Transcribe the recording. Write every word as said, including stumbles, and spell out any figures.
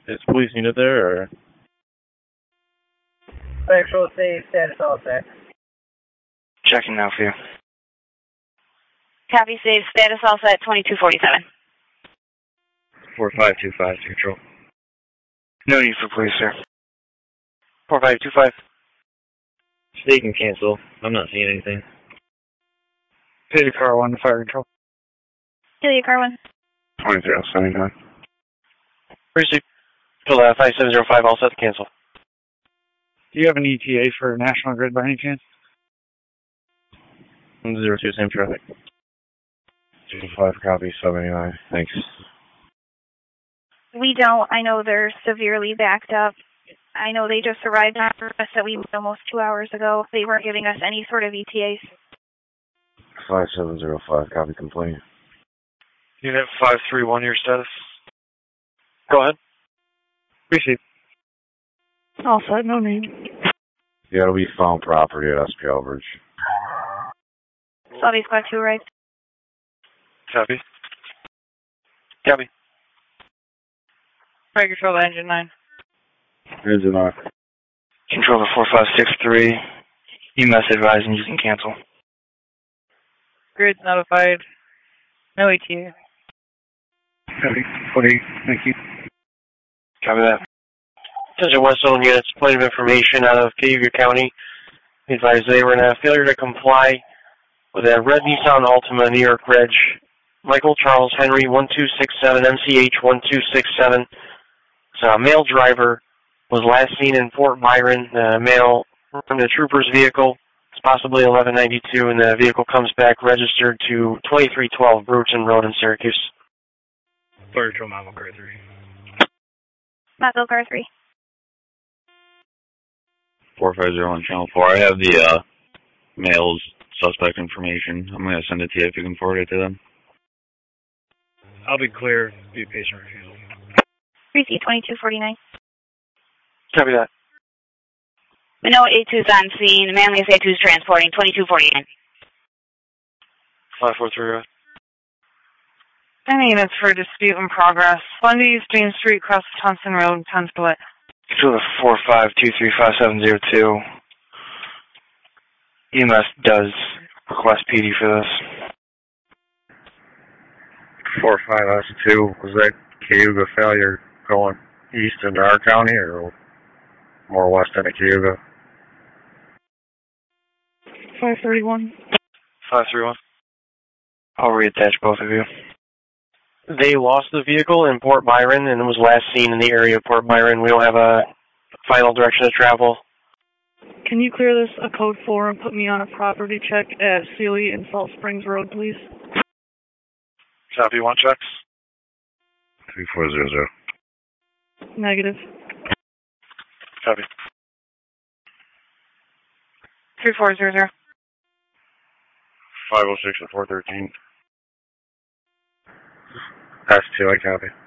Is police unit there, or? Actual safe, status all set. Checking now for you. Copy, safe, status all set, twenty-two forty-seven. four five two five, control. No need for police, sir. four five two five. They can cancel. I'm not seeing anything. Pity car one, fire control. Celia car one. twenty zero seventy-nine. Receive. Till uh, five seven zero five, all set to cancel. Do you have an E T A for National Grid by any chance? Zero two, same traffic. two five, copy, seventy-nine. Thanks. We don't. I know they're severely backed up. I know they just arrived after us that we moved almost two hours ago. They weren't giving us any sort of E T As. five seven zero five, copy, complaint. Unit five three one, your status. Go ahead. Receive. All set, no need. Yeah, it'll be found property at S P L Bridge. Lobby squad two, right? Copy. Copy. Fire control to engine nine. Engine nine. Control to four five six three. E M S advising you can cancel. Grid notified. No E T A. Copy. forty, thank you. Copy that. Attention West Zone units, point of information out of Cayuga County. Advised they were in a failure to comply with a red Nissan Altima New York Reg. Michael Charles Henry, one two six seven, M C H one two six seven. So a male driver was last seen in Fort Byron. The male from the trooper's vehicle. It's possibly eleven ninety-two, and the vehicle comes back registered to twenty-three twelve Bruton Road in Syracuse. Fire Control, Mavo Car three. Mavo Car three. four five zero one, Channel four. I have the uh, male's suspect information. I'm going to send it to you if you can forward it to them. I'll be clear. Be patient refusal. Receipt twenty-two forty-nine. Copy that. Manoa A two's on scene. Manlius A two's transporting, twenty-two forty-nine. five four three, right. Any units for dispute in progress. Lundy East James Street, across Thompson Road, ten split. Control to four five two three five seven zero two. E M S does request P D for this. four five S two, was that Cayuga failure going east into our county or more west into Cayuga? five thirty-one. five three one. I'll reattach both of you. They lost the vehicle in Port Byron and was last seen in the area of Port Byron. We don't have a final direction of travel. Can you clear this a code four and put me on a property check at Sealy and Salt Springs Road, please? Copy, one checks. three four zero zero. Negative. Copy. three four zero zero. five oh six and four thirteen. S two, I copy.